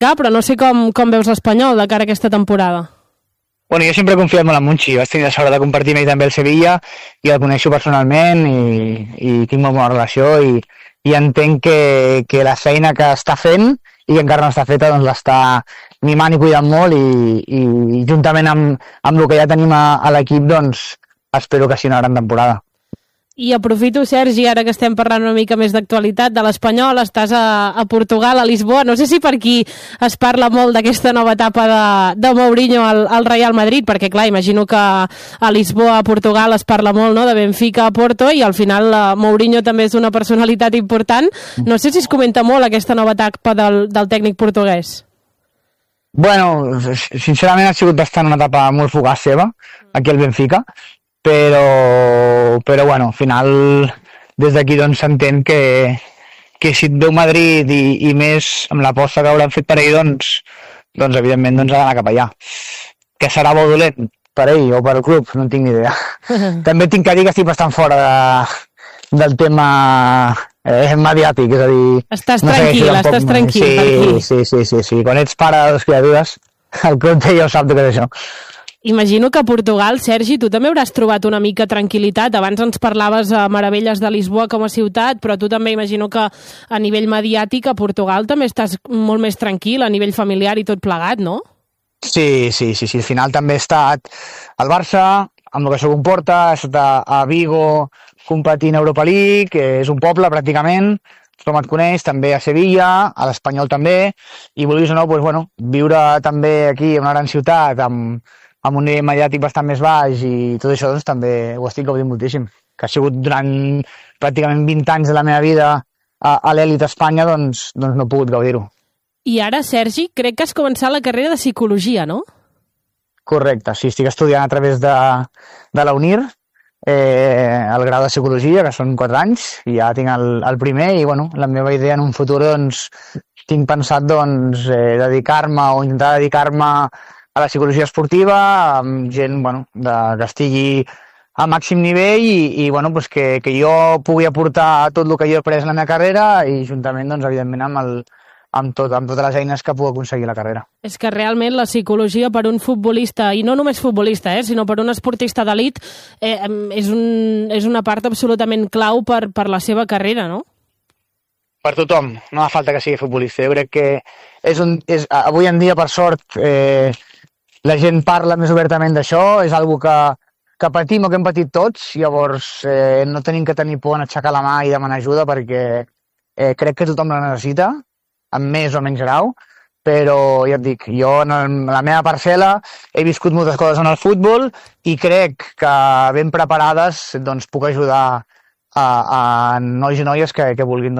però no sé com veus l'Espanyol de cara a aquesta temporada. Bueno, jo sempre he confiat molt en Monchi, vaig tenir la sort de compartir amb ell també el Sevilla i el coneixo personalment i tinc molt bona relació i entenc que la feina que està fent i que encara no està feta doncs l'està mimant i cuidant molt i juntament amb el que ja tenim a l'equip doncs espero que sigui una gran temporada. I aprofito, Sergi, ara que estem parlant una mica més d'actualitat de l'Espanyol, estàs a Portugal, a Lisboa. No sé si per aquí es parla molt d'aquesta nova etapa de Mourinho al Real Madrid, perquè clar, imagino que a Lisboa, a Portugal, es parla molt, no?, de Benfica a Porto, i al final Mourinho també és una personalitat important. No sé si es comenta molt aquesta nova etapa del tècnic portuguès. Bueno, sincerament ha sigut bastant una etapa molt fugaç seva, aquí al Benfica, però bueno, al final des d'aquí doncs s'entén que si et veu Madrid i més amb l'aposta que hauran fet per ell doncs evidentment doncs ha d'anar cap allà. Que serà bo dolent per ell o per el club, no en tinc ni idea. També tinc que dir que estic bastant fora del tema mediàtic, és a dir... Estàs tranquil, per aquí. Sí. Quan ets pare de les criatures, el club ja ho sap de què és això. Imagino que a Portugal, Sergi, tu també hauràs trobat una mica tranquil·litat. Abans ens parlaves a meravelles de Lisboa com a ciutat, però tu també imagino que a nivell mediàtic a Portugal també estàs molt més tranquil, a nivell familiar i tot plegat, no? Sí. Al final també he estat al Barça, amb el que això comporta, he estat a Vigo competint a Europa League, que és un poble pràcticament, tothom et coneix, també a Sevilla, a l'Espanyol també, i vulguis o no, doncs, bueno, viure també aquí en una gran ciutat amb un nivell mediàtic bastant més baix i tot això doncs també ho estic gaudint moltíssim. Que ha sigut durant pràcticament 20 anys de la meva vida a l'elit d'Espanya, doncs no he pogut gaudir-ho. I ara, Sergi, crec que has començat la carrera de psicologia, no? Correcte, sí, estic estudiant a través de la UNIR, el grau de psicologia, que són 4 anys, i ja tinc el primer, i bueno, la meva idea en un futur doncs tinc pensat doncs dedicar-me o intentar dedicar-me a la psicologia esportiva, amb gent que estigui a màxim nivell i pues que jo pugui aportar tot el que jo he après en la meva carrera i juntament, doncs, evidentment, amb totes les eines que puc aconseguir la carrera. És que realment la psicologia per un futbolista, i no només futbolista, sinó per un esportista d'elit, és una part absolutament clau per la seva carrera, no? Per tothom, no fa falta que sigui futbolista. Jo crec que avui en dia, per sort, la gent parla més obertament d'això, és algo que patim o que hem patit tots, llavors no tenim que tenir por en aixecar la mà i demanar ajuda perquè crec que tothom la necessita, amb més o menys grau, però ja et dic, jo en la meva parcel·la he viscut moltes coses en el futbol i crec que ben preparades doncs puc ajudar a nois i noies que vulguin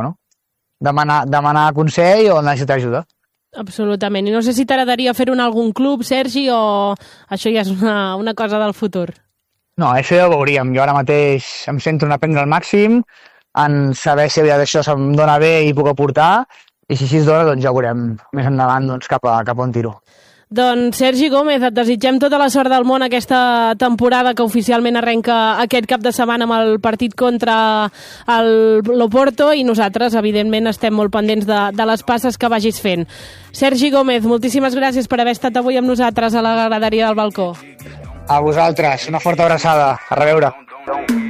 demanar consell o necessitar ajuda. Absolutament. I no sé si t'agradaria fer-ho en algun club, Sergi, o això ja és una cosa del futur? No, això ja ho veuríem. Jo ara mateix em sento en aprendre al màxim, en saber si això se'm dona bé i puc aportar, i si així es dona, doncs ja ho veurem més endavant cap a on tiro. Doncs Sergi Gómez, et desitgem tota la sort del món aquesta temporada que oficialment arrenca aquest cap de setmana amb el partit contra l'Oporto i nosaltres, evidentment, estem molt pendents de les passes que vagis fent. Sergi Gómez, moltíssimes gràcies per haver estat avui amb nosaltres a la graderia del balcó. A vosaltres, una forta abraçada. A reveure.